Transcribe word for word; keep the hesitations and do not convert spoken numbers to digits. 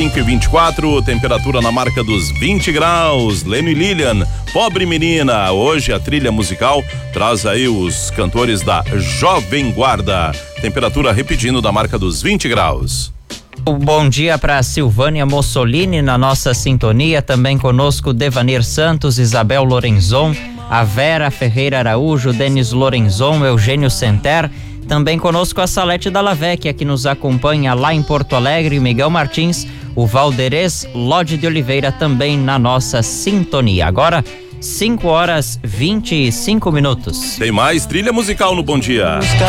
cinco e vinte e quatro, temperatura na marca dos vinte graus. Leno e Lilian, Pobre Menina. Hoje a trilha musical traz aí os cantores da Jovem Guarda. Temperatura repetindo da marca dos vinte graus. Bom dia para Silvânia Mussolini na nossa sintonia, também conosco Devanir Santos, Isabel Lorenzon, a Vera Ferreira Araújo, Denis Lorenzon, Eugênio Senter, também conosco a Salete Dallavecchia, que nos acompanha lá em Porto Alegre, Miguel Martins, o Valderez Lode de Oliveira também na nossa sintonia. Agora, cinco horas e vinte e cinco minutos. Tem mais trilha musical no Bom Dia.